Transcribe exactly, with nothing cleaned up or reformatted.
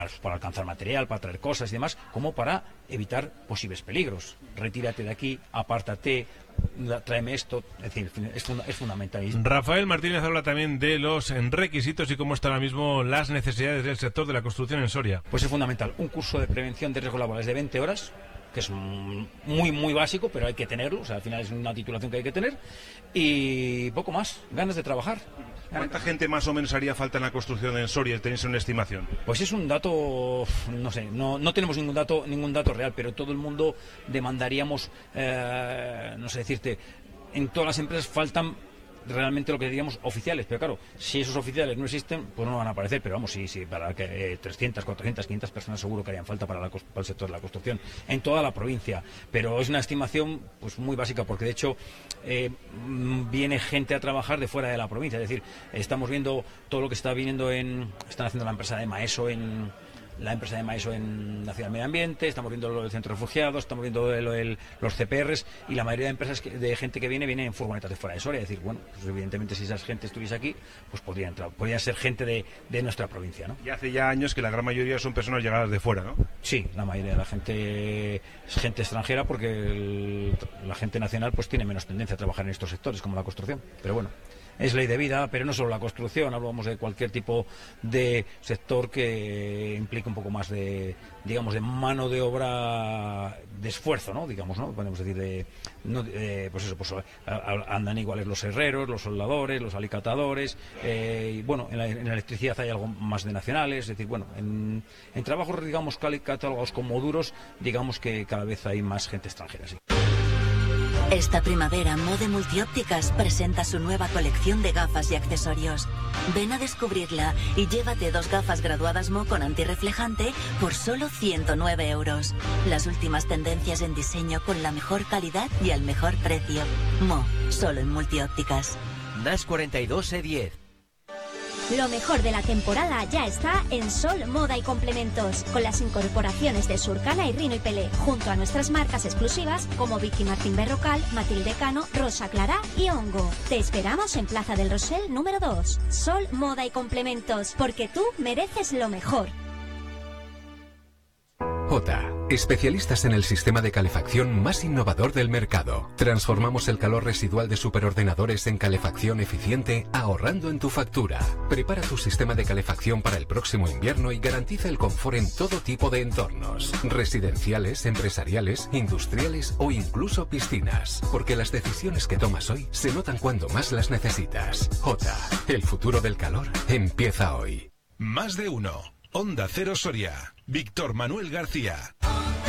para alcanzar material, para traer cosas y demás, como para evitar posibles peligros. Retírate de aquí, apártate, tráeme esto, es decir, es, funda es fundamental. Rafael Martínez habla también de los requisitos y cómo están ahora mismo las necesidades del sector de la construcción en Soria. Pues es fundamental, un curso de prevención de riesgos laborales de veinte horas, que es muy, muy básico, pero hay que tenerlo, o sea, al final es una titulación que hay que tener, y poco más, ganas de trabajar. ¿Cuánta gente más o menos haría falta en la construcción en Soria? ¿Tenéis una estimación? Pues es un dato, no sé, no, no tenemos ningún dato ningún dato real, pero todo el mundo demandaríamos, eh, no sé decirte, en todas las empresas faltan realmente lo que diríamos oficiales, pero claro, si esos oficiales no existen, pues no van a aparecer, pero vamos, sí, sí, para que eh, trescientas, cuatrocientas, quinientas personas seguro que harían falta para, la, para el sector de la construcción en toda la provincia, pero es una estimación pues muy básica, porque de hecho eh, viene gente a trabajar de fuera de la provincia, es decir, estamos viendo todo lo que está viniendo en, están haciendo la empresa de Maeso en la empresa de Maeso en la Ciudad del Medio Ambiente, estamos viendo lo del Centro de Refugiados, estamos viendo lo del, los C P Rs, y la mayoría de empresas que, de gente que viene, viene en furgonetas de fuera de Soria. Es decir, bueno, pues evidentemente si esa gente estuviese aquí, pues podría entrar, podría ser gente de, de nuestra provincia, ¿no? Y hace ya años que la gran mayoría son personas llegadas de fuera, ¿no? Sí, la mayoría de la gente es gente extranjera, porque el, la gente nacional pues tiene menos tendencia a trabajar en estos sectores, como la construcción, pero bueno, es ley de vida, pero no solo la construcción, hablamos de cualquier tipo de sector que implique un poco más de, digamos, de mano de obra, de esfuerzo, ¿no? Digamos, ¿no? Podemos decir de, no, eh, pues eso, pues andan iguales los herreros, los soldadores, los alicatadores, eh, y bueno, en la, en la electricidad hay algo más de nacionales, es decir, bueno, en, en trabajos, digamos, catálogos como duros, digamos que cada vez hay más gente extranjera, sí. Esta primavera, Mode Multiópticas presenta su nueva colección de gafas y accesorios. Ven a descubrirla y llévate dos gafas graduadas Mo con antirreflejante por solo ciento nueve euros. Las últimas tendencias en diseño con la mejor calidad y al mejor precio. Mo, solo en Multiópticas. N A S cuarenta y dos E diez. Lo mejor de la temporada ya está en Sol Moda y Complementos, con las incorporaciones de Surcana y Rino y Pelé, junto a nuestras marcas exclusivas como Vicky Martín Berrocal, Matilde Cano, Rosa Clara y Hongo. Te esperamos en Plaza del Rosell número dos. Sol Moda y Complementos, porque tú mereces lo mejor. J, especialistas en el sistema de calefacción más innovador del mercado. Transformamos el calor residual de superordenadores en calefacción eficiente, ahorrando en tu factura. Prepara tu sistema de calefacción para el próximo invierno y garantiza el confort en todo tipo de entornos, residenciales, empresariales, industriales o incluso piscinas. Porque las decisiones que tomas hoy se notan cuando más las necesitas. J, el futuro del calor empieza hoy. Más de uno. Onda Cero Soria. Víctor Manuel García.